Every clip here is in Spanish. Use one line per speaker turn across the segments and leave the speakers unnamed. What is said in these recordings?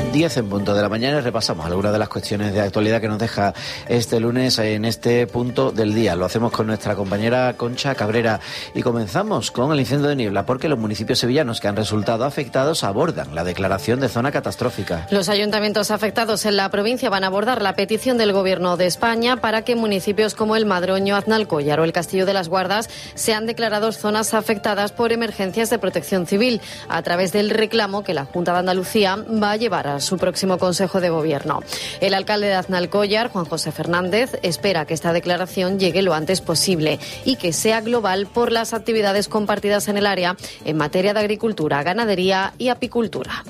10 en punto de la mañana y repasamos algunas de las cuestiones de actualidad que nos deja este lunes en este punto del día. Lo hacemos con nuestra compañera Concha Cabrera y comenzamos con el incendio de Niebla, porque los municipios sevillanos que han resultado afectados abordan la declaración de zona catastrófica.
Los ayuntamientos afectados en la provincia van a abordar la petición del Gobierno de España para que municipios como el Madroño, Aznalcóllar o el Castillo de las Guardas sean declarados zonas afectadas por emergencias de protección civil, a través del reclamo que la Junta de Andalucía va a llevar a su próximo Consejo de Gobierno. El alcalde de Aznalcóllar, Juan José Fernández, espera que esta declaración llegue lo antes posible y que sea global por las actividades compartidas en el área en materia de agricultura, ganadería y apicultura.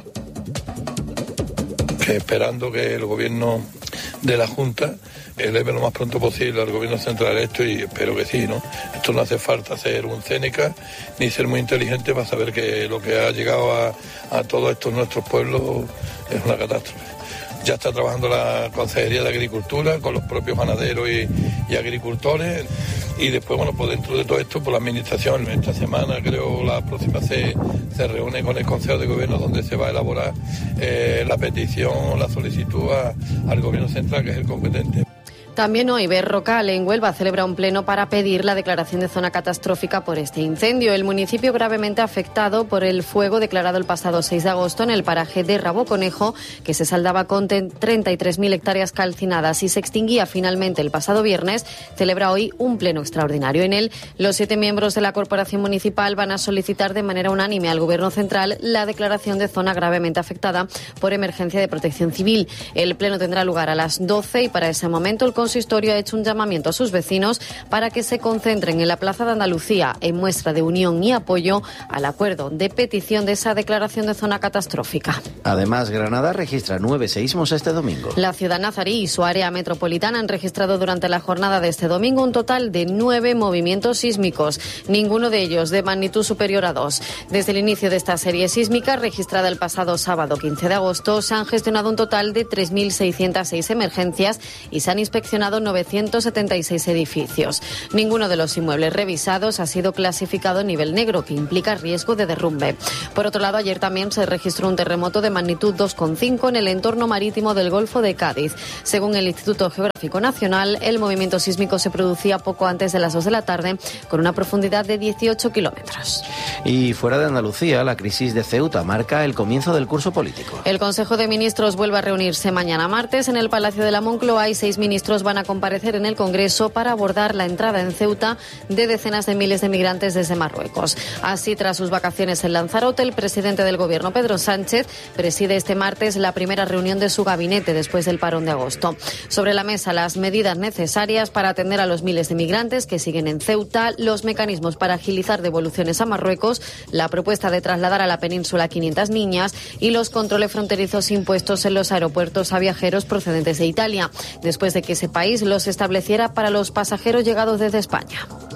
Esperando que el Gobierno de la Junta eleve lo más pronto posible al Gobierno central esto, y espero que sí, ¿no? Esto no hace falta ser un Céneca ni ser muy inteligente para saber que lo que ha llegado a todos estos nuestros pueblos es una catástrofe. Ya está trabajando la Consejería de Agricultura con los propios ganaderos y agricultores, y después, bueno, pues dentro de todo esto, pues la Administración esta semana, creo la próxima, se reúne con el Consejo de Gobierno, donde se va a elaborar la petición, la solicitud al Gobierno central, que es el competente.
También hoy Berrocal, en Huelva, celebra un pleno para pedir la declaración de zona catastrófica por este incendio. El municipio gravemente afectado por el fuego declarado el pasado 6 de agosto en el paraje de Raboconejo, que se saldaba con 33.000 hectáreas calcinadas y se extinguía finalmente el pasado viernes, celebra hoy un pleno extraordinario. En él, los 7 miembros de la Corporación Municipal van a solicitar de manera unánime al Gobierno central la declaración de zona gravemente afectada por emergencia de protección civil. El pleno tendrá lugar a las 12 y para ese momento el consistorio ha hecho un llamamiento a sus vecinos para que se concentren en la Plaza de Andalucía en muestra de unión y apoyo al acuerdo de petición de esa declaración de zona catastrófica.
Además, Granada registra 9 seísmos este domingo.
La ciudad nazarí y su área metropolitana han registrado durante la jornada de este domingo un total de 9 movimientos sísmicos, ninguno de ellos de magnitud superior a 2. Desde el inicio de esta serie sísmica, registrada el pasado sábado 15 de agosto, se han gestionado un total de 3.606 emergencias y se han inspeccionado 976 edificios. Ninguno de los inmuebles revisados ha sido clasificado en nivel negro, que implica riesgo de derrumbe. Por otro lado, ayer también se registró un terremoto de magnitud 2,5 en el entorno marítimo del Golfo de Cádiz. Según el Instituto Geográfico Nacional, el movimiento sísmico se producía poco antes de las 2 de la tarde, con una profundidad de 18 kilómetros.
Y fuera de Andalucía, la crisis de Ceuta marca el comienzo del curso político.
El Consejo de Ministros vuelve a reunirse mañana martes en el Palacio de la Moncloa y 6 ministros van a comparecer en el Congreso para abordar la entrada en Ceuta de decenas de miles de migrantes desde Marruecos. Así, tras sus vacaciones en Lanzarote, el presidente del Gobierno, Pedro Sánchez, preside este martes la primera reunión de su gabinete después del parón de agosto. Sobre la mesa, las medidas necesarias para atender a los miles de migrantes que siguen en Ceuta, los mecanismos para agilizar devoluciones a Marruecos, la propuesta de trasladar a la península a 500 niñas y los controles fronterizos impuestos en los aeropuertos a viajeros procedentes de Italia, después de que ese país los estableciera para los pasajeros llegados desde España.